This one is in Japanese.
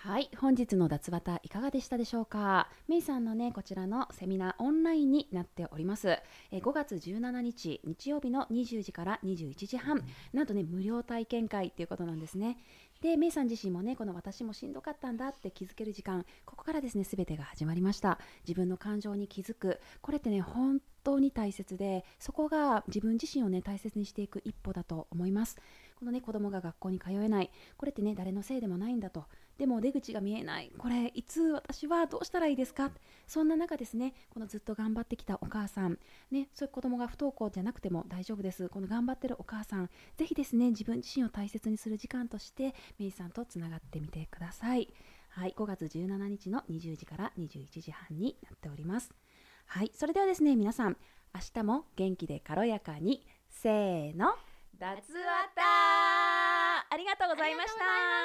はい、本日の脱ワタいかがでしたでしょうか。メイさんのね、こちらのセミナーオンラインになっております。5月17日日曜日の20時から21時半、なんとね、無料体験会ということなんですね。で、メイさん自身もね、この私もしんどかったんだって気づける時間、ここからですね、すべてが始まりました。自分の感情に気づく。これってね、本当に大切で、そこが自分自身をね、大切にしていく一歩だと思います。このね、子供が学校に通えない。これってね、誰のせいでもないんだと。でも出口が見えない。これ、いつ私はどうしたらいいですか。そんな中ですね、このずっと頑張ってきたお母さん、ね、そういう子供が不登校じゃなくても大丈夫です。この頑張ってるお母さん、ぜひですね、自分自身を大切にする時間として、メイさんとつながってみてください。はい、5月17日の20時から21時半になっております。はい、それではですね、皆さん、明日も元気で軽やかに、せーの、脱ワタありがとうございました。